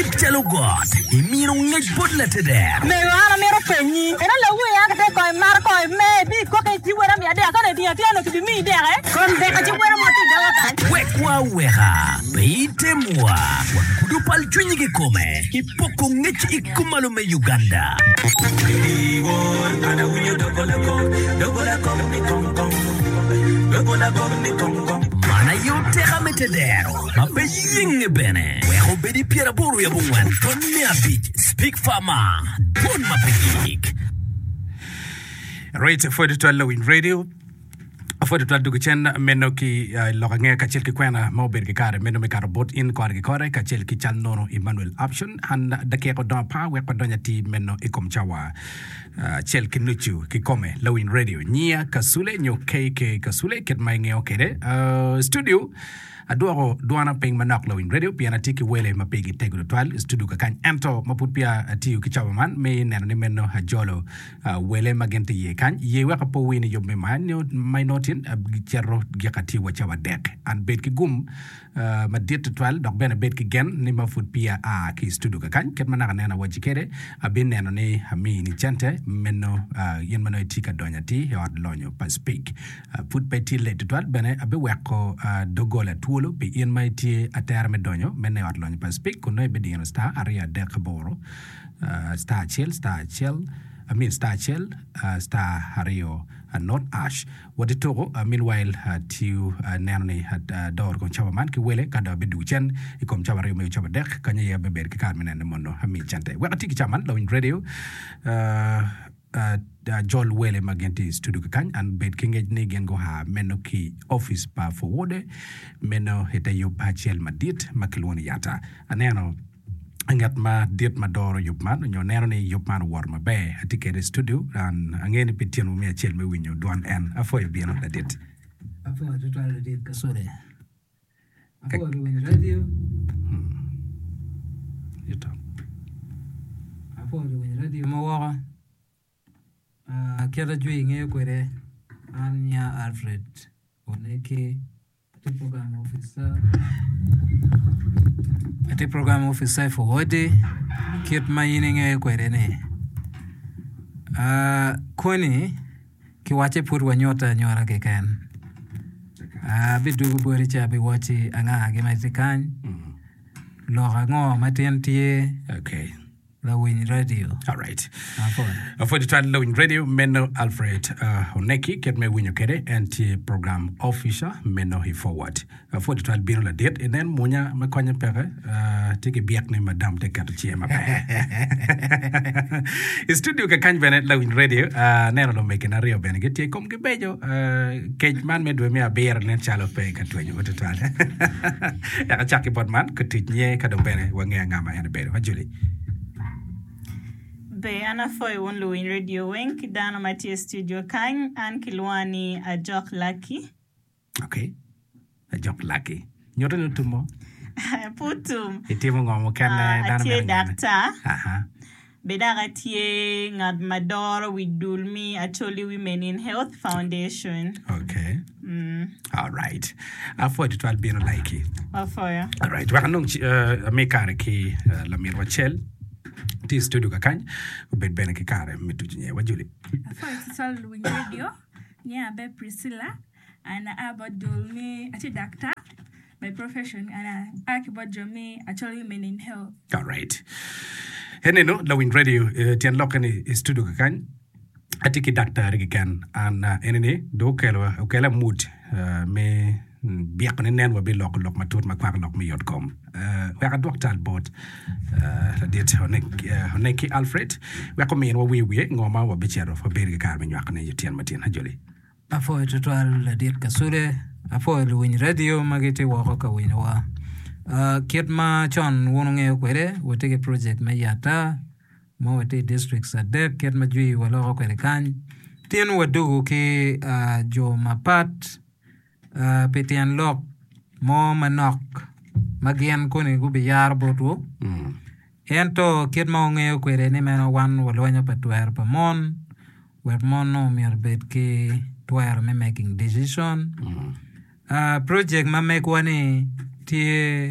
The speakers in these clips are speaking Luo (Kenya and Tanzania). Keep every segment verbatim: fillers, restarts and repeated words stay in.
Ngej chalo got. Imiro ngej bodla teder. Me wana mero penyi. Era la we ya kete ko mar ko me bi ko ke ti wera mi ade ka ne ti ati no ki mi de re. Kon de ka ti wera mo ti dawa kan. Wekwa weha. Beite mwa. Wakudu pal chunyi ki kome. Ipoko ngej ikumalo me Uganda. Mana yote hametedero. Mape yinge bene. Weho bedi piera boru ya bungwan. Tony Abid. Speak Farmer. Bon mapigik. Right, for the twelve in radio. For the twelve duguchen meno ki logange kachel ki kwena mober ki kare meno me karo bot in kwar ki kore kachel ki chal nono Emmanuel option han dake ko don pa we ko donya ti meno ikom chawa chel ki nuchu ki kome low in radio nia kasule nyo kk kasule ket mai nge okede studio adoro duana ping manok low in radio piana tiki wele mapigi tego twal studio ka kan ento maput pia tiu ki chawa man me neno ni meno hajolo wele magente ye kan ye wa po wini yob me man no may notin cerro gekati wa chawa dek an bet ki gum ma dit twal dok ben bet ki gen ni mafut pia a ki studio ka kan ket manaka nena wajikere abin neno ni hami ni chante meno yen mano tika donya ti yod lonyo pa speak put pe ti le twal bene abe weko dogola tuolo pe yen mai ti ater me donyo mene yod lonyo pa speak kuno be dino star aria dek boro star chill star chill I mean star chill uh, star hario uh, not ash what it to uh, meanwhile uh, to uh, nani at uh, door kon chawa man ki wele kada be du chen e kom chawa rio me chawa dek kanya ya be ber ki kar menen mono hami chante wakati ki chaman low in radio uh, uh, uh, Joel wele magenti studio kan and bed king ne gen go ha meno ki office pa forward meno heta yo pa chel madit makloni yata aneno angat ma dit ma doro yupman nyo nero ni yupman war ma be atike studio and angeni pitien mo me achel me winyo duan en afo e bien na dit afo to try dit kasore afo do win radio you talk afo do win radio mo wa ah kera jui nge kwere anya Alfred oneke the program officer Ati program officer for Hode, Kit Maying Querene. Uh, Koni, Kiwache put one yota and yora can. Uh, Bidu Boricha be watching Anga Gematican, Lorango, Matiantie. Okay. Low in radio. All right. Uh, for the trial low in radio, Meno Alfred uh, Honeki, get me win your kere, and the program officer, Meno he forward. Uh, for the trial being a date, and then Munya Makonya Pere, uh, take a beak name, Madame, take out a chiema. Studio Kakan Venet low in radio, uh, Nero making a real benefit, take come Gibejo, uh, Cage man made with me a bear and then shallow pay at twenty what a trial. A chucky pot man could teach ye, Cadobene, Wangama and a bear. Julie. Ana foi one low in radio wing kidano Matia studio kan an kilwani a jock lucky. Okay. A jock lucky. Nyoto no tumo. Putum. Itimo ngomo kana dana. Atie doctor. Aha. Bedara tie ngad mador with Dulmi actually Women in Health Foundation. Okay. Mm. All right. I thought it would be no like it. What for you? All right. Wa kanong uh mekare ki la mirwa chel. Ti studio kakany ubed bene ki kare mitu nye wajuli for it's all wing radio yeah be Priscilla and about Dulmi ati doctor by profession and I about Jomi actually Women in Health. All right. Hene no la wing radio uh, tian lokani studio kakany ati ki doctor ki kan and uh, enene do kelwa okela mood uh, me biak ne nen wa bi lok lok matut makwak lok mi yot kom uh, wa ka doctor bot uh, la det honek honeki Alfred wa ko men wa wi wi ngoma wa bi chero fa ber ga mi nyak ne yitien matin ha joli afo to twal la det kasule afo lu win radio magete wa ko ka win wa uh, kit ma chon wono nge kwere wote ke project me yata mo wote district sa de kit ma jui wa lo ko kan tien wa dugo ke uh, jo mapat Uh, petian lok mo manok magian kuni gubi yar botu mm. ento kit mo ngeo kwere ni meno wan walwanya pa tuer pa mon wer mon no mier bet ki tuer me making decision mm. uh, project ma make wani tie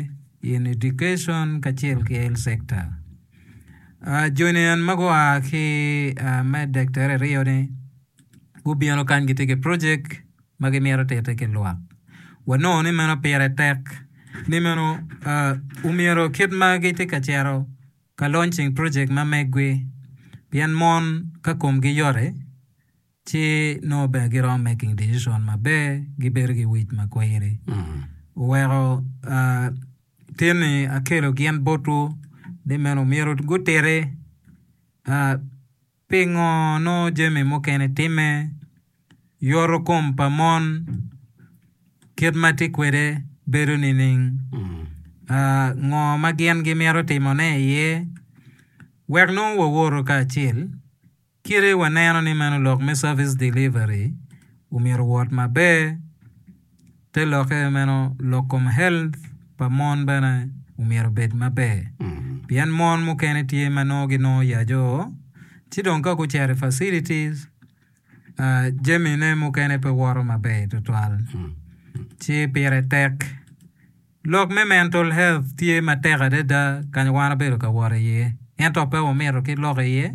in education kachel ke health sector. Uh, Joinan magwa ki uh, med doctor Rio ne gubiano kan gite ke project magi miero tete ke luak. Wano ni mano pere tek ni mano uh, umiero kit magi te kachero ka launching project ma megwe pian mon ka kom gi yore chi no be giro making decision ma be giber gi wit ma kwere. Mm. Wero uh, tene akelo gian botu de meno miero gutere uh, pingo no jeme mo kene time yoro kom pa mon kit mati kwere beru nining mm. uh, ngo magian gi miero timone ye wer no wo woro ka chil kire waneno ni meno lok me service delivery umiero wot ma be te loke meno lokom health pa mon bana umiero bed ma be mm. pian mon mo kene tie mano gi no ya jo ti don ka ku chere facilities uh, jemi ne mo kene pe woro ma be total mm. ti pere tek lok me mental health tie ma tera de da kan wana be ka woro ye ento pe umiero ki loke ye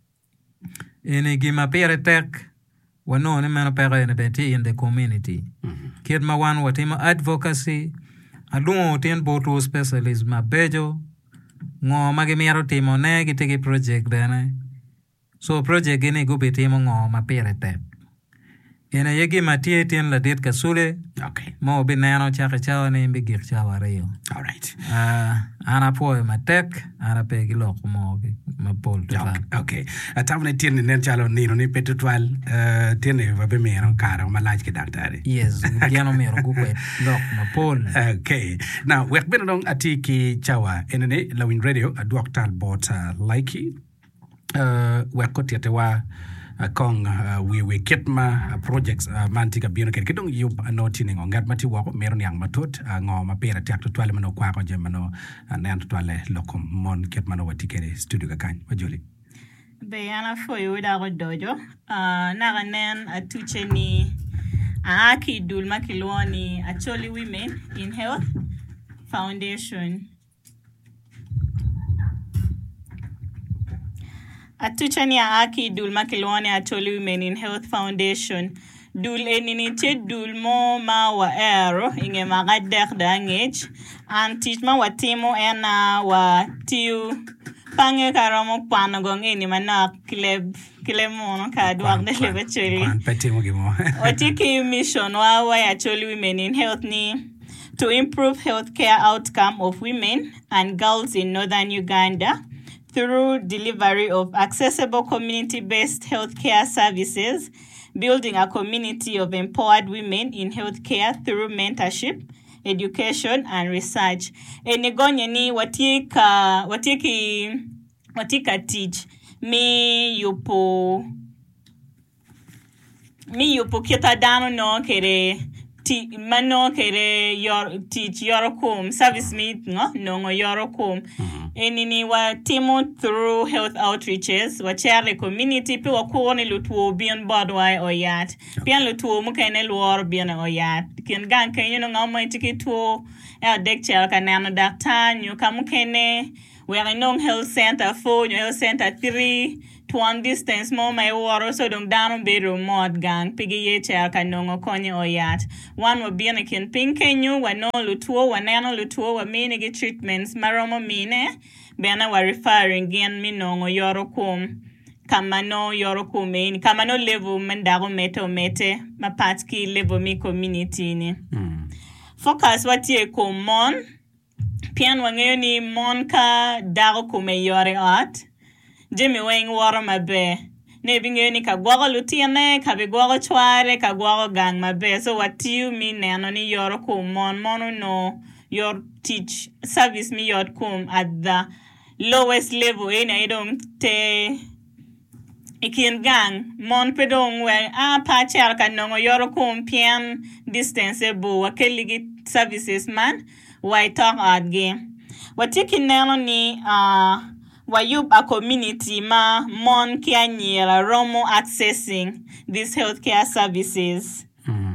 ene gima pere tek wano ne meno pere ne beti in the community mm-hmm. Kid ma wan watimo advocacy adungo tien boto specialist ma bejo ngo magi miaro timo ne gitegi project bene so project gini gubi timo ngo ma pere tek ene yegi ma tie tien la dit kasule Okay. mo bineno chake chawa ne imbi gik chawa reyo. All right. Uh, ana po ma tek ana pe gilo mo ma pol to Okay. Okay. Atavne tiene nen chalo nino ni petutwal uh, tiene va be mero karo ma laj ke daktari. Yes, giano mero gukwet lok ma pol. Okay. Now, we've been along atiki chawa enene Lawin Radio a doctor bot uh, likey. Uh, we kotiate wa uh, kong uh, we we kitma uh, projects uh, mantika bino ket kidong yub no tining ngat mati wako meron yang matut uh, ngo mapera tiak to twale mano kwa ko je mano uh, nan to twale lokom mon ket mano watikere studio ka kan wajoli Bayana for you da dojo uh naganen atuche ni aaki dulma kilwani actually women in health foundation Atuchani Aki Dul Makilwani Atoli Women in Health Foundation. Dul eninite dul mo ma wa ero inge magadek dangage and teach ma wa timo ena wa tiu pange karamo panogong eni mana kleb klemono ka duak de lebe chori. Petimo gimo. Otiki mission wa wa Atoli Women in Health ni to improve healthcare outcome of women and girls in northern Uganda through delivery of accessible community-based healthcare services, building a community of empowered women in healthcare through mentorship, education, and research. Enegonye ni watika watiki watika teach mi yupo mi yupo kita dano no kere ti mano kere yor teach yorokum service me no no yorokum. Enini wa timo through health outreaches wa chere community pe wa kuoni lutuo bion bodwai oyat pian lutuo mukene luor bion oyat kin gan kenyo no ngamo itiki tuo e dek chel kanano daktanyo kamukene we are no health center four health center three to one distance mo mai woro so dong down beru mod gang pigi ye chel kanongo konye oyat one wa bion kin pinkenyo wa no lutuo wa nano lutuo wa mini ge treatments maromo mine bena wa referring gen minongo yorokum kamano yorokum in kamano level mendago meto mete mapatki level mi community ni mm. Focus watie ko mon pian wangeyo ni mon ka dago kume yore at jemi weng woro mabe ne bingeyo ni ka gwago lutiene ka bi gwago chware ka gwago gang mabe so watiu mi neno ni yorokum mon mono no your teach service me your kum at the lowest level in I don't te ikin gang mon pedong we a pa chal kan no your kum pian distance bu wakeligi services man why talk at game what taking nelo ni uh wayub a community ma mon kia nyera romo accessing these healthcare services mm.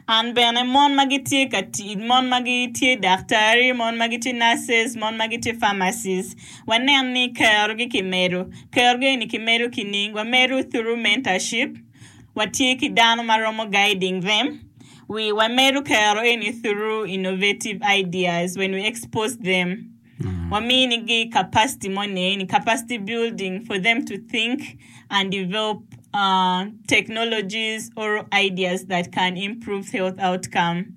An bene mon magitie kati, mon magitie daktari, mon magitie nurses, mon magitie pharmacies. Wanen ni kergi kimeru. Kergi ni kimeru kining. Wameru through mentorship. Watie kidano maromo guiding them. We wameru kero any through innovative ideas when we expose them. Mm. Wamini gi capacity money, ni capacity building for them to think and develop uh, technologies or ideas that can improve health outcome.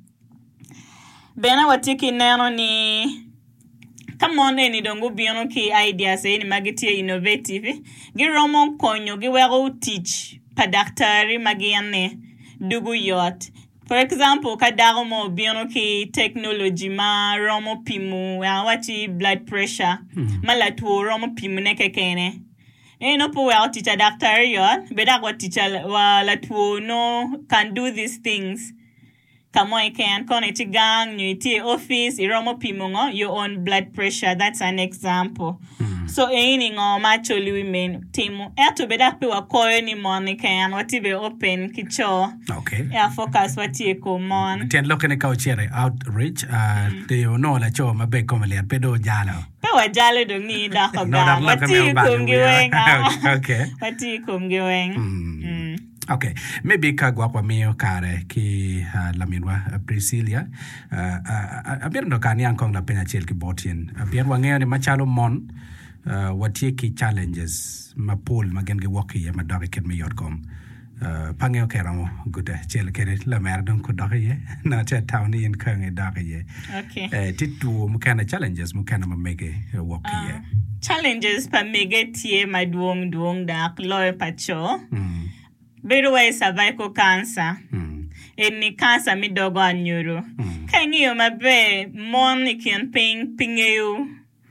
Bena watiki neno ni come on any dongo biono ki ideas any magiti innovative. Gi romo konyo gi wero teach padaktari magiane dugu yot. For example, kadaro mo biono ki technology ma romo pimu ya wachi blood pressure hmm. malatu romo pimu neke kene. E no po well teacher doctor yon, beda kwa teacher wa latu no can do these things. Kamo I can connect gang, you iti office, iromo pimu ngo, your own blood pressure. That's an example. Hmm. So any ngo macholi women timu. Eto beda pe wa koyo ni moni kan wati be open kicho. Okay. Yeah, focus wati ko mon. Tien lokene ka chere outreach uh te yo no la cho mabe komele pedo jalo. Pe wa jalo do ni da ko ga. Wati kumgi weng. Okay. Wati kumgi weng. Okay, maybe kagwa kwa mio kare ki uh, laminwa uh, Priscilla uh, uh, abir ndo kani ankong la penya chel ki botien abir wangeo ni machalo mon uh, watie ki challenges ma pool magenge woki ya madari ket me yotkom uh, pangeo keramo gude chel kere la merdon ko dare na te tawni en kange dare okay uh, titu mukana challenges mukana mamege uh, woki uh, challenges pa mege tie maduong duong dak loe pacho mm. Beruwa cervical cancer. Mm. Any cancer mi dogo anyuro. Mm. Kangi yo mabe mon ikin ping pingeu.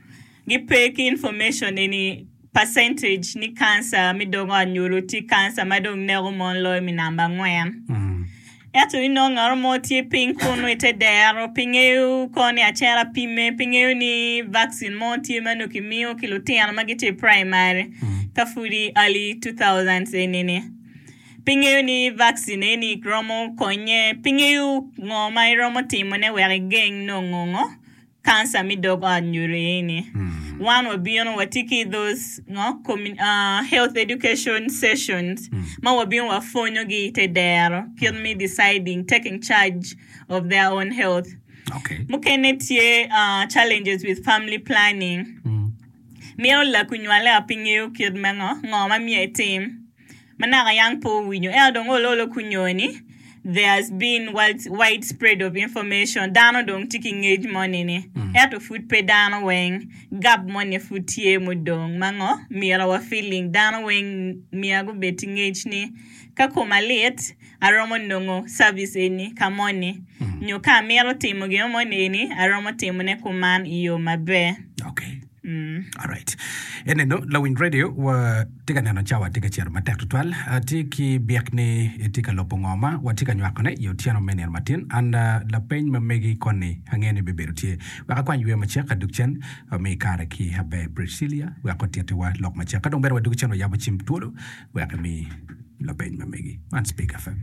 Gipeki information any percentage ni cancer mi dogo anyuro ti cancer madong neuromon lo mi namba ngwen. Mm. Eto ino ngaro ti ping kono ite dero pingeu koni achera pime pingeu ni vaccine mo ti manu kimio kilotiano magite primary. Mm. Kafuri early two thousands enene. Pingeu ni vaccine ni gromo konye pingeu ngoma iromo timone were gang no ngongo cancer mi dog anyure ni mm. One will be on watiki those no commun uh health education sessions mm. Ma will be on wa fonyo gi te dero kill me deciding taking charge of their own health. Okay. Mukene tie uh challenges with family planning. Mm. Mio la kunywale apingeu kid mengo ngoma mi team. Manaka young po winyo eldong ololo kunyoni. There's been wide widespread of information. Dano dong taking age money ni. Eto food pe dano weng gap money food tie mo dong mango mira wa feeling dano weng miago betting age ni kako malet aromo ndongo service eni kamoni nyoka mira timo ge money ni aromo timo ne kuman iyo mabe. Okay. Mm. All right. Ene no Lawin Radio wa tika nana chawa tika chiaro matak tual tiki biakne tika lopongoma wa tika nywakone yo tiano mener matin anda la peñ ma megi konni hangene beberutie wa kwa yue macha kadukchen me kara ki habe Priscilla wa kotiate wa lok macha kadong berwa dukchen wa yaba chim tulo wa kami la peñ ma megi one speak F M.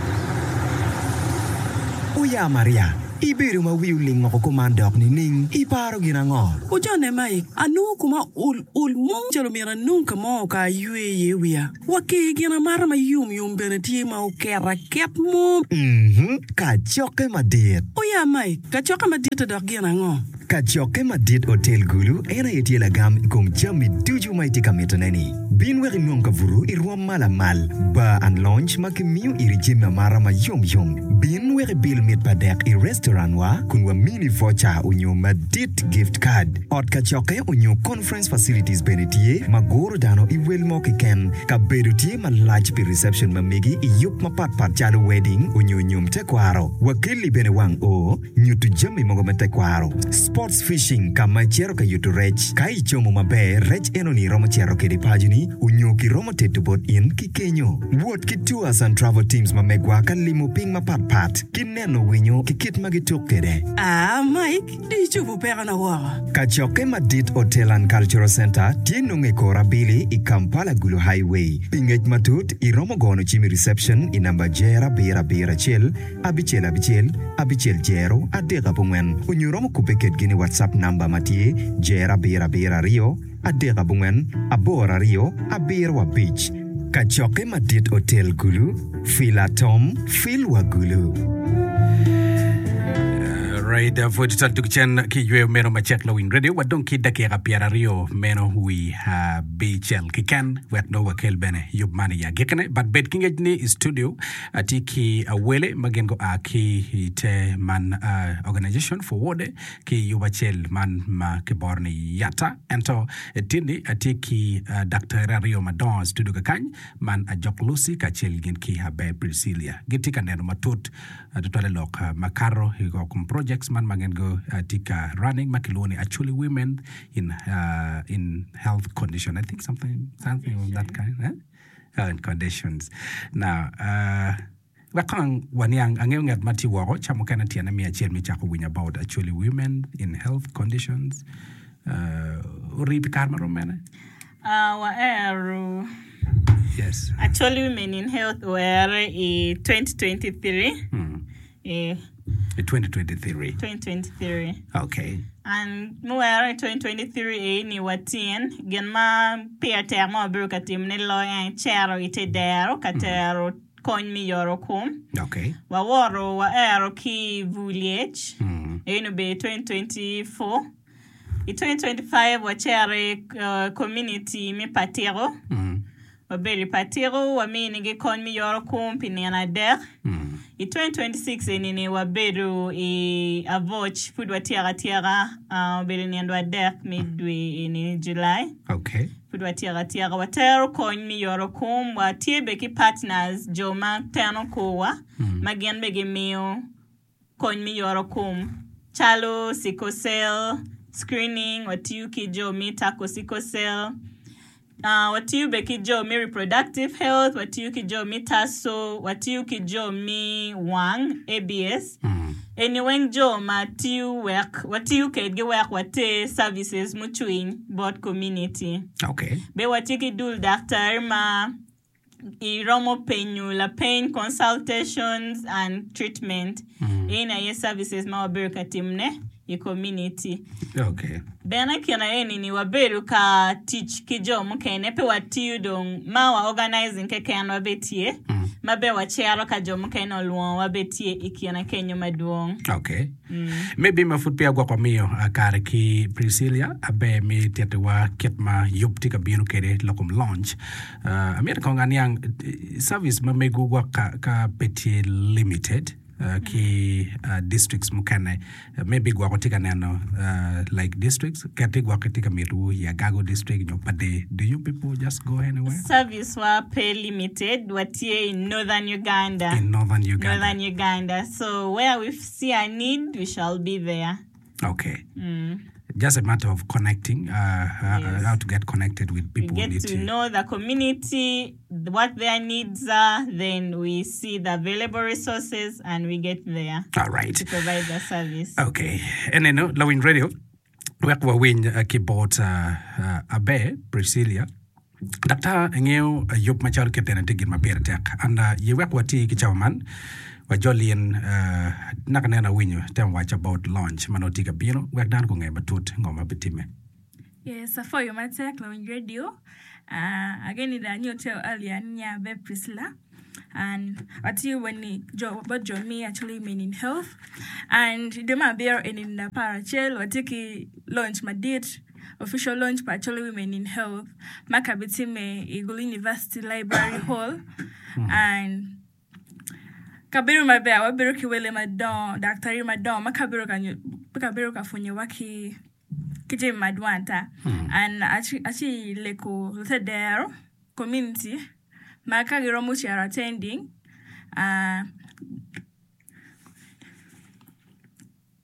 Uya Maria Ibiru ma wiuling mo komandok ni ning iparo ginango. Ujone mai anu kuma ul ul mong jalo mira nunca mo ka yue ye wia. Waki gina mara ma yum yum beneti ma o kera ket mo. Mhm. Ka choke madit. Uya mai ka choke madit dok ginango. Ka choke madit hotel gulu era yeti la gam kom chami tuju mai tika metonani. Bin weri nunca vuru irwa mala mal ba and lunch makimiu irijima mara ma yum yum. Bin weri bil mit padek i restaurant wa kunwa mini voucher unyo madit gift card. Ot ka choke unyo conference facilities benetie magoro dano i wel mo ken ka berutie ma large pi reception ma megi i yup ma pat pat chalo wedding unyo nyum te kwaro. Wakili bene wang o nyutu jami mogo me te kwaro. Sports fishing kama chero ka yutu rech kai chomo mabe rech eno ni romo chero ke di pajuni unyoki romo teto bot in kikenyo. Wuot ki tours and travel teams ma megwa ka limo ping ma pat pat. Kineno winyo kikit magitok kede. Ah, Mike, di chupu pera na wara. Kachoke Madit Hotel and Cultural Center tieno ngekora bili i Kampala Gulu Highway. Pingej matut i romo gono chimi reception i namba jera bira bira chel, abichel abichel, abichel jero, adega bungwen. Unyuromo kupeket gini WhatsApp namba matie, jera bira bira rio, adega bungwen, abora rio, abirwa beach. Kachoke Madit Hotel Gulu, fila tom, filwa Gulu. Right, uh, for the tukichen ki yue meno machek lo in radio wadon ki dake rapiara rio meno hui uh, bichel ki ken wet no wakel bene yub mani ya gekene but bet king ni studio ati ki awele magengo a ki te man uh, organization for wode ki yubachel man ma ki borni yata ento tindi ati ki uh, Doctor Rio Madon studio kakany man a Jok Lucy kachel gen ki habe Priscilla giti kaneno matut uh, tutale lok uh, makaro higo kum project man magen go uh, tika running makiloni actually women in uh, in health condition I think something something of that kind eh? uh, conditions now uh wakang wanyang angeungat mati waro chamo kana tiana mi achiel mi chako win about actually women in health conditions uh rip karma romene uh wa eru yes actually women in health were in twenty twenty-three hmm. eh twenty twenty-three twenty twenty-three okay and muere twenty twenty-three ni watien gen ma pia termo bru katim ne lo en chero ite dero katero kon mi yoro kum okay wa woro wa ero ki vuliech hmm. eno be twenty twenty-four in twenty twenty-five wa chere uh, community mi patero hmm. wa beri patero wa mi nige kon mi yoro kum pinena der hmm. In twenty twenty-six enini waberu e avoch food wa tiara tiara uh, beru ni andwa dek midwe in July okay food wa tiara tiara watero kon mi yoro kum wa tie beki partners jo ma tano kowa hmm. magian begi mio kon mi yoro kum chalo sickle cell screening watiuki jo mita ko sickle cell Uh, watu beki jo mi reproductive health, watu ki jo mi taso, watu ki jo mi wang, A B S. Mm. Anyway, jo ma tiu work, watu ki ge work wate services mutuin board community. Okay. Be watu ki dul doctor ma i romo penyu la pain consultations and treatment. Mm. Ina ye services ma waberuka timne. I community. Okay. Bena kiana eni ni waberu ka teach kijo mukene pe watiyu dong ma wa organizing keke anu wabetie. Mm. Mabe wachiaro ka jo mukene oluon wabetie ikiana kenyo maduong. Okay. Mm. Maybe mafoot pia gwa kwa miyo kare ki Priscilla abe mi tiate wa kitma yupti ka binu kere lokum launch. Uh, Amir kongan yang service ma megu gwa ka, ka peti limited. Uh, ki uh, districts mukane uh, maybe gwa kotika neno uh, like districts kati gwa kotika miru ya Gago district nyopade do you people just go anywhere service wa pay limited watie in northern Uganda in northern Uganda northern Uganda so where we see a need we shall be there okay mm. just a matter of connecting uh, yes. uh, how to get connected with people we get need to, to know the community what their needs are then we see the available resources and we get there all right to provide the service okay and then uh, Lowin Radio we are win uh, keyboard uh, uh, abe Priscilla Doctor ngeo uh, yup machar ketene tigin mapertek and uh, yewek wati kichaman wa Jolien uh, nakanena winyo tem watch about launch manotika bino wek dan ko ngeba tut ngoma bitime yes so for you matek Lowin Radio uh, again in the new tell earlier nya be Priscilla and at you when ni jo but jo me actually mean in health and the ma bear in the parachel or take launch my date official launch for actually women in health makabitime Eagle University Library Hall mm-hmm. and kabiru mabe wabiru kiwele madon daktari madon makabiru kanyo kabiru kafunye waki kije madwanta hmm. and achi achi leko there community makagiro muchi are attending uh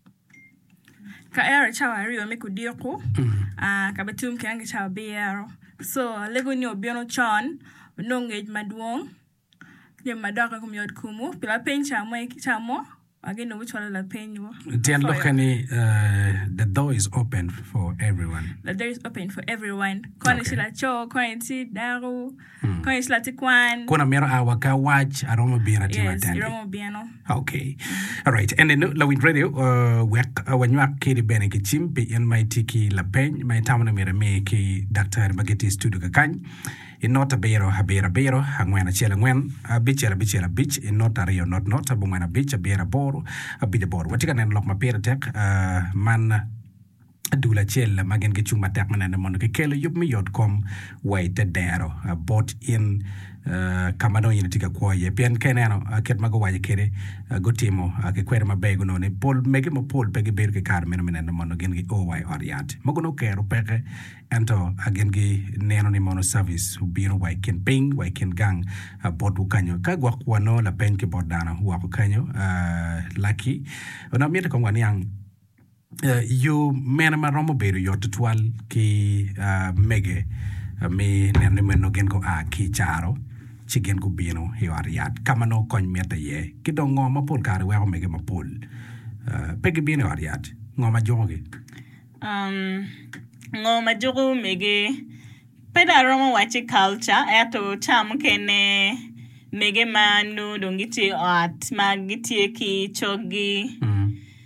ka era chawa rio mekudiko ah kabetum kange chawa beero So lego ni obiono chon no ngej maduong. Ye madaka kum yod kumu pila pen chamo chamo again no which one la pen wo. Then look any uh, the door is open for everyone. The door is open for everyone. Kone Okay. sila cho, kone si daru, kone sila tikwan. Kuna mera awaka watch aroma bira tima Yes, tani. iromo biano. Okay. All right. And then Lawin Radio, uh, wek uh, when you are kiri bene ki chimpi in my tiki la pen, my tamana mera me ki Doctor Mageti studio kakany. In not a bero habera bero, hangwena chela ngwen, a bichela bichela bitch, in not a rio not not a bumana bitch, a bera boro, a bit boro. What you can unlock my pera tech, uh, man. Dula chel magen ke chuma tak manana mono ke kele yup mi yot kom wait dero uh, bought in uh, kamano yin tika kwa ye pian kenano uh, ket mago waje kere uh, gotimo uh, ke kwere mabego no ne pol mege mo pol pege ber ke kar mena mena mono gen gi o wai oriat mago no kero pege ento agen gi neno ni mono service ubino wai ken ping wai ken gang uh, bot ukanyo ka gwa kwa no la pen ke bodana wa ukanyo uh, lucky ona miete ko ngani yang Uh, you mena maromo beru yo tutual ki uh, mege uh, mi nene meno gen ko a ki charo chi gen ko bino hi ariat kamano kon meta ye ki do ngoma pol kare wa mege ma pol uh, pege bino ariat ngoma jonge Um, ngoma jogo mege peda romo wachi culture eto cham kene mege manu dongiti art magiti ki chogi. mm.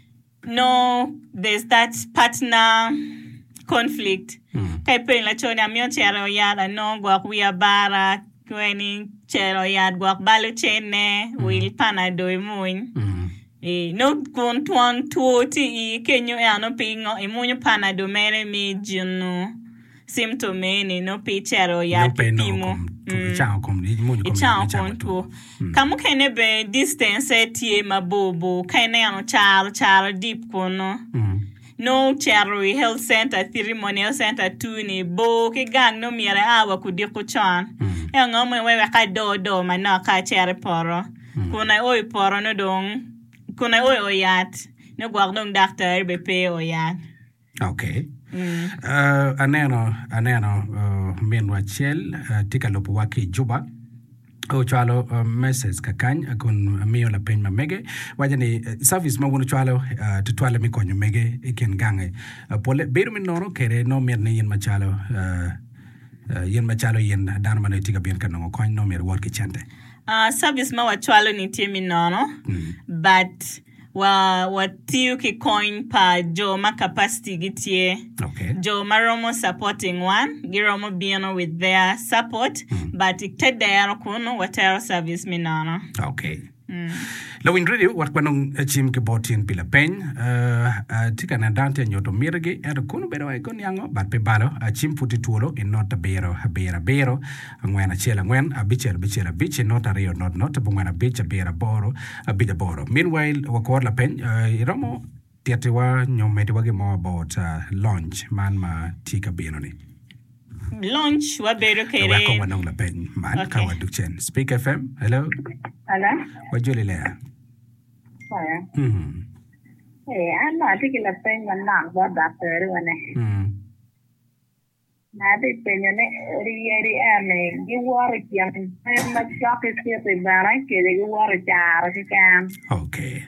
No, there's that partner conflict. Mm. Kay pen la choni amyo chero yada no gwak wiya bara kweni chero yad gwak balu chene wil panado imuny. Mm. E no kun tuan tuoti i kenyo e ano pingo imunyo panado mere mi junu symptome ni no pi chero no yad pe no pimo. kom tu chao kom ni mo ni kom Ichao ni chao kon tu tu. Kamu kene be distance tie mabobo kene ano char char deep kono. mm. No charity health center ceremonial center tu ni bo ke gang no miere awa kudiko chan. Mm. Ya ngomwe wewe ka do do mana ka chere poro. Kuna oi poro no dong. Kuna oi oyat. No gwag dong doctor be pe oyat. Okay. Mm. Uh, aneno aneno uh, menwa chel uh, tika lopo waki juba o chalo uh, message kakany akun miyo la peny mamege wajani uh, service ma wono chalo uh, tutwale mi konyo mege iken gange uh, pole beru min noro kere no mer ne yen machalo uh, uh, yen machalo yen dan mano tika bien kanongo konyo no mer work chante Uh, service ma wachwalo ni tie minono. mm. But wa watiu ki coin pa jo ma capacity gitie. Okay. Jo maromo supporting one, giromo biano with their support, Mm. but ikte dayaro kuno watero service minano. Okay. Mm. Lawin Radio wat kwanong chim ke botin pila pen uh, uh, tika na dante nyoto mirge er kuno bero ay kon yango bat pe balo uh, chim puti tuolo in nota bero habera bero ngwana chela ngwen abichel bichela biche nota rio not not bungwana bicha bera boro abija boro meanwhile wakor la pen uh, iromo tiatiwa nyometi wage mo about uh, launch man ma tika beno ni Lunch wa bero wako kere. wanong la pen man Okay. kawa dukchen Speak F M hello Hello? wajuli lea Saya. mhm Eh, ano, ati kila pen man lang ba doctor wane. mhm Na ati pen yun eh, riyeri ane, giwari kiyang, ay mag-shock is kaya sa barang, kaya giwari chara si kam. Okay.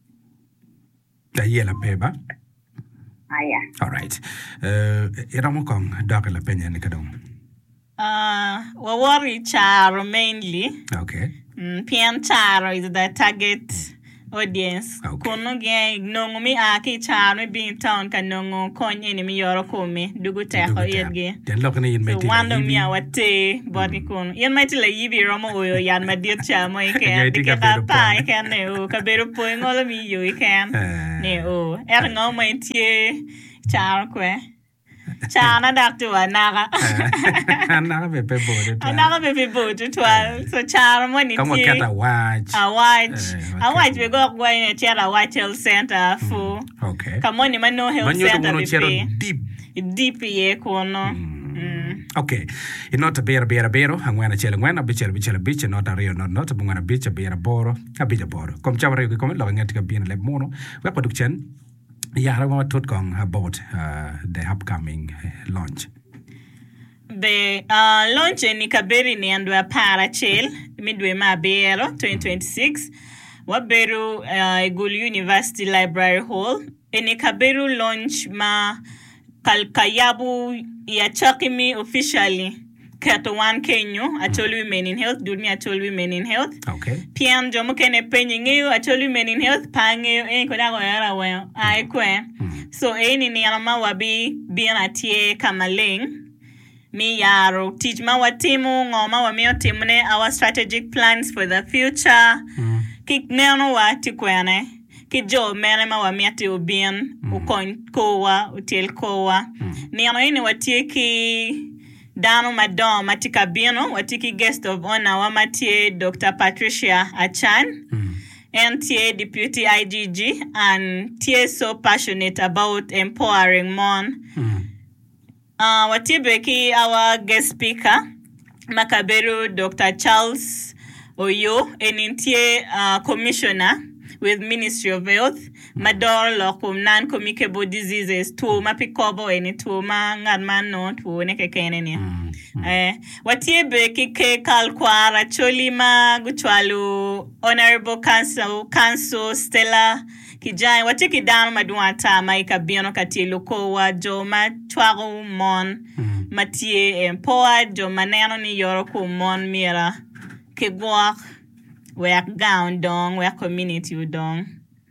Da yela peba. Aya. All right. Uh, ira mo kong dog la penya ni kadong. Uh, wa worry charo mainly. Okay. Mm, P M charo is the target audience. Okay. Kuno ge nongo mi aki charo mi bin town ka nongo konye ni mi yoro kome dugu teko yedge. Den lok ni yin So meti. wando mi awate body kuno. Yen mati la yibi romo oyo yan ma dir chamo iken. Yeti Dike ka ka beru pa pon. iken ne o ka beru po ngolo mi yo iken. Eh. Ne o. Er ngoma itie charo kwe. Chana daktu anaga. Anaga be pe bode. Anaga bebe botu twal. So charo mo ni Kama tie. kata watch. A watch. Eh, A okay. watch we go kwa ine chera watch health center fu. Okay. Kamo ni mano health Manyo to center mono chero bebe. deep. Deep ye kono. Mm. Okay. Inota bera bera bero angwana chela ngwana bichela bichela biche nota rio not not bungwana biche bera boro abija boro. Kom chabara yuki komen lo ngati ka bien le mono. We kwa dukchen. Yeah, I want to talk about uh, the upcoming uh, launch. be uh, launch ni kaberi ni andwa para chel midwe ma bero twenty twenty-six waberu uh, Igulu University Library Hall eni kaberu launch ma kalkayabu ya chakimi officially kato one Kenyo atoli women in health durmi atoli women in health okay pian jomo kene penyi ngiyo atoli women in health pangeyo eni koda go yara we ai kwe so eni ni alama wabi bien atie kamaling mi yaro teach ma watimu ngoma wa mio timne our strategic plans for the future mm. kik neno wa tikwene ki jo mene ma wa miati ubien mm. ukon kowa util kowa mm. ni ano ini watie ki dano madom matika bino watiki guest of honor wa matie Doctor Patricia Achan mm. and tie deputy I G G and tie so passionate about empowering mon mm. Uh, watibeki our guest speaker Makaberu Doctor Charles Oyo enintie uh, commissioner with Ministry of Health mador lokum non-communicable diseases to mapikobo eni to ma ngadman no to neke kenene eh watibeki ke kalkwara cholima guchwalu honorable council council Stella kijai watiki dano maduata maika biono kati loko wa jo matwago mon mm. matie empowered jo maneno ni yoroko mon mira kegwak wek gown dong wek community udong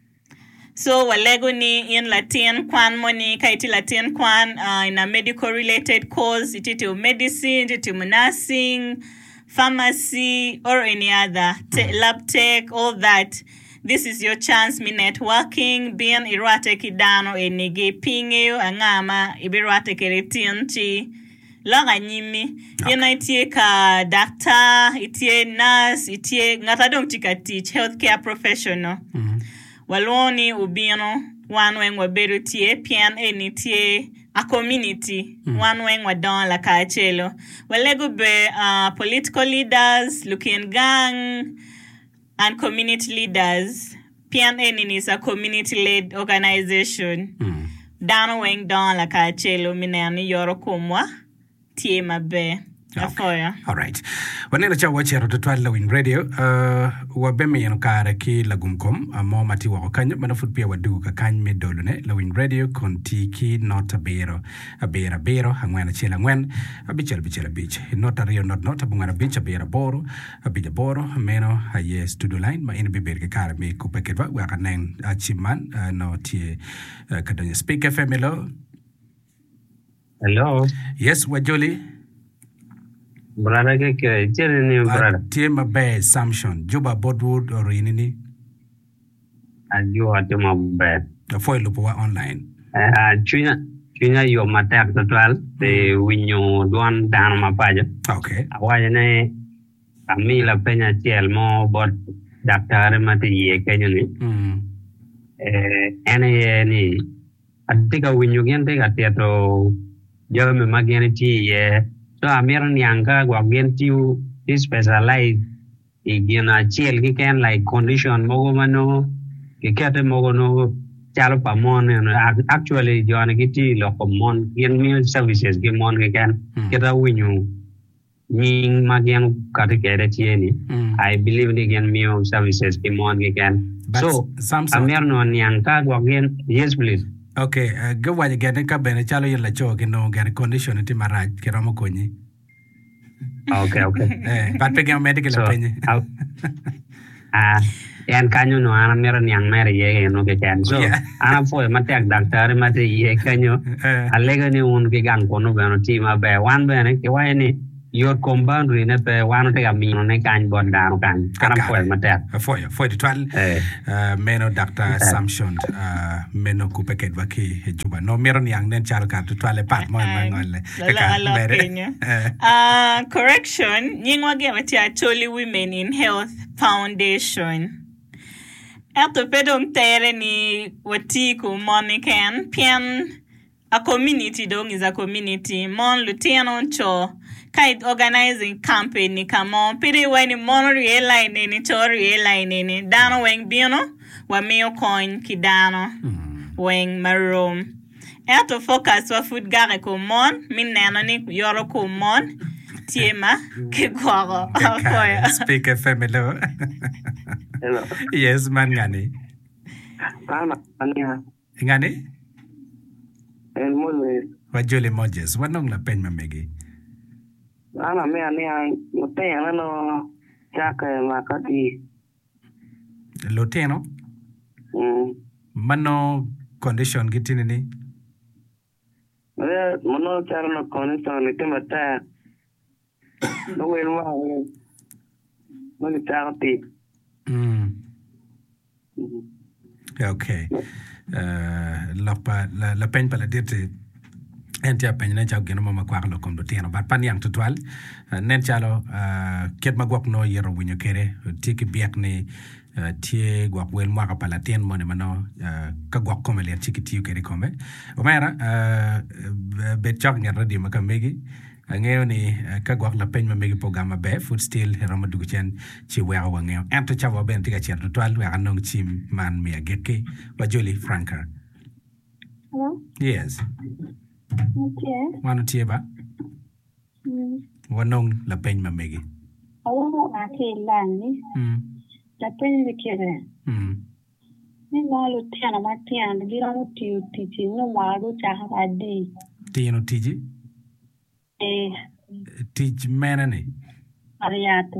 so walego ni in Latin kwan money kaiti Latin kwan uh, in a medical related course ititi medicine ititi nursing pharmacy or any other te- lab tech all that. This is your chance me networking being irate kidano enige pinge angama ibirate keretinchi laga nyimi yena itie ka doctor itie nurse itie ngata dong tika teach healthcare professional mm-hmm. waloni ubino one when waberu tie pian enitie a community mm. one when wa don la kachelo walego be uh, political leaders looking gang and community leaders. P N N is a community-led organization. Mm. Dano weng don la kachelo minani yoro kumwa tie mabe. Okay. All right. Wanena cha wachi ya Twala Win Radio uh, wabeme yano kare ki lagumkom amo mati wako kanyo manafut pia wadu ka kanyo me dolune la Win Radio konti ki nota bero abera bero hangwena chela ngwen abichela bichela bich nota rio not nota bungana bich abera boro abija boro meno haye studio line ma ina bibere ke kare me kupeketwa waka neng achiman uh, no tie uh, kadanya Speak F M. Hello. Hello. Yes, wajoli. Brother ke ke chere ni brother tema be Samson Juba Bodwood or inini ajo atema be foi lupo wa online eh chunya chunya yo matak total de winyo don dan mapaja okay awaje ne amila penya tiel mo bot daktare mate ye kenyo ni mm eh ene ni atika winyo gente gateto yo me magene ti ye so amir nyanga gwagen tiu specialize igina chiel ki ken like condition mogo mano ki kete mogo no chalo pa mon actually jona kiti lo mon yen meal services ki mon ki ken kita winyu ning magian kate kere tieni I believe ni gen meal services ki mon ki ken so amir no nyanga gwagen yes please. Okay, uh, go waje gane ka bene chalo yela cho ke no gane condition ti maraj ke romo konyi. Okay, okay. Eh, pat pe medical so, penye. Ah, yan kanyo no ana mera nyang mera ye no ke kan. So, yeah. Ana foi matek doctor mate ye kanyo. Alega ni un ke gang kono beno ti ma be wan bene ke wa ni your compound ne pe wan te gamino ne kan bon dano kan. Kana foi matek. Foi, foi de twal. Eh, meno Doctor Samson uh meno kupeket waki Juba. No mero nyang nen chal ka to twale pat mo ngole. Uh correction, nyingwage mati actually Women in Health Foundation. Ato pedong tere ni watiku moniken pian a community dong is a community mon lutiano cho kite organizing campaign ni kamo pidi wani mon real ni to real ni dano weng bino wa meo coin kidano mm. weng maroom Eto focus wa food gare ko mon, min neno ni yoro ko mon, tiema, ke gwaro. Kaka, speaker femelo. Hello. Yes, man ngani. Ana ania. Ngani? El Moses. Wajole Moses, wanong la pen mamegi. Ana me ania, mote ano chaka makati. Loteno? Mm. Mano condition gitini ni? Eh, mano chara no condition ni temata. No wel ma. No ni chakati. Mm. Okay. Uh, la pa la la pen pala dirte entia pen na chaw geno mama kwa lo kom do tieno bat pan yang tutwal uh, nen chalo uh, ket magok no yero winyo kere tiki biak ni uh, tie gwak wel mwaka pala tien mone mano uh, ka gwak kome le tiki tiu kere kome omera uh, bet chok ngar radio makamegi ngeo ni uh, ka gwak la pen mamegi programa be food still rama dugu chen chi wewa wa ngeo ento chawa ben tika cher tutwal wa anong chim man mi ageke wa Jolie Franca. Hello? Yes. Okay. Wano tie ba? Mm. Wanong la pen mamegi. Awo na ke lani. Mm. La pen de kere. Mm. Ni mo lo tiana ma tiana di ro ti ti ti no ma ro cha ha di. Tieno tiji? Eh, Tij mena ni? ariato.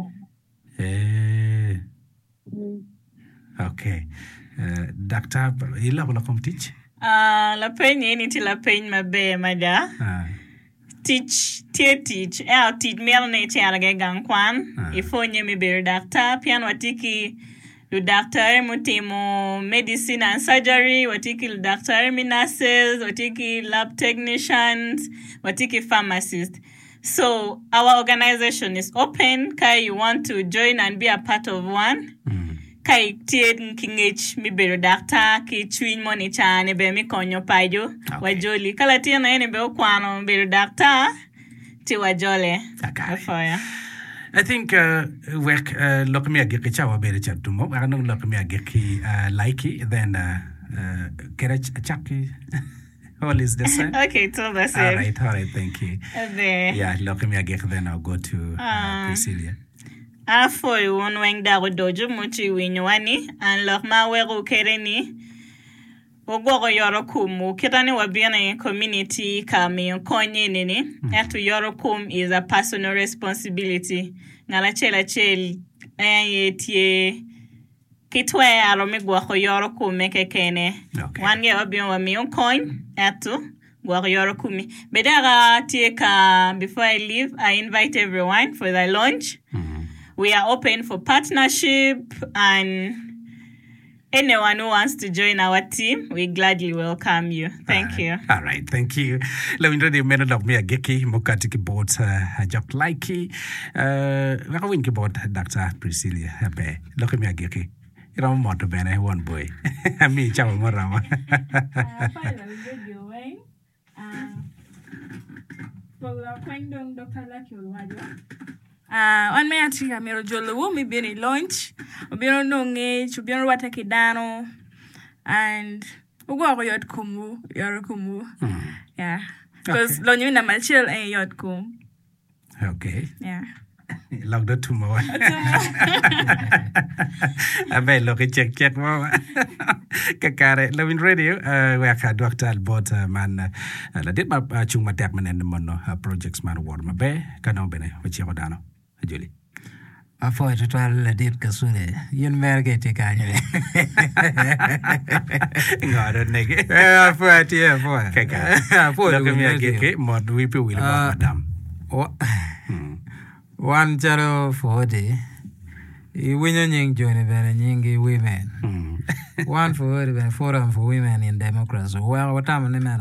Eh. Mm. Okay. Uh, Doctor, ila wala kom tij? Ah, la penye ni ti la penye mabe mada. Ah. Teach, tie teach. Eh, teach mel ne ti alage gang kwan. Ifo nye mi bir doctor. Pian watiki lu doctor mutimo medicine and surgery. Watiki lu doctor mi nurses. Watiki lab technicians. Watiki pharmacist. So our organization is open. Kai you want to join and be a part of one? Mm. Kai tie kingech mi bero doctor ki chuin money chane be mi konyo pajo wa Jolie kala tie na ene be kwano bero doctor ti wa Jolie. Okay. I think uh, work uh, look me ageki chawa bere chatumo anong look me ageki uh, likey then uh, uh, kerach chaki. All is the same. Okay, so that's all it. right, all right, thank you. There. Yeah, look me ageki then I'll go to uh, Um, Priscilla. Afo yon weng dago dojo muchi winyuani and lok ma wego kereni ogoro yoro kumu kitani wabiana community kami konye nini etu yoro kum is a personal responsibility ngala chela chel aye tie kitwe aro migwa yoro kume kekene wange wabiana wa mion coin etu gwa yoro kumi bedara tie ka before I leave I invite everyone for the lunch. We are open for partnership and anyone who wants to join our team, we gladly welcome you. Thank uh, you. All right, thank you. Let me know the minute of me a geki mokati ki board uh job likey. Uh waka win ki board Doctor Priscilla Hape. Look at me a geki. You don't want to be one boy. Me chawa morama. Uh, on me atika mero jolo mi bini lunch, ubino nonge, ubino wata kidano, and ugo ako yot kumu, yoro kumu. Hmm. Yeah. Because okay. Lonyo na machil and yot kum. Okay. Yeah. Log the tomorrow. I bet look at check check mama. Kakare Loving Radio uh we are Doctor Albert uh, man uh, la dit ma uh, chung ma tek man en mono uh, projects man war ma be kanon bene we chi rodano Jolie. Afo e total la dit kasule yin merge te kanye. Ngaro nege. Eh afo ati afo. Kaka. Afo lo mi ageke mod we pe will madam. O one charo for the I winyo nying join bene nyingi women. One for the forum for women in democracy. Well, what time